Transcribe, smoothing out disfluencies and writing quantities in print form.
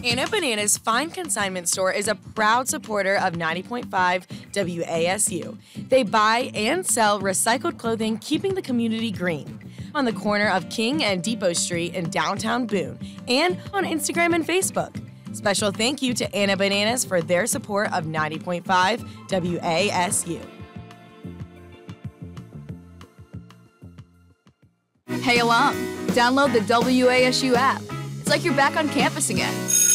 Anna Bananas Fine Consignment Store is a proud supporter of 90.5 WASU. They buy and sell recycled clothing, keeping the community green. On the corner of King and Depot Street in downtown Boone, and on Instagram and Facebook. Special thank you to Anna Bananas for their support of 90.5 WASU. Hey alum, download the WASU app. It's like you're back on campus again.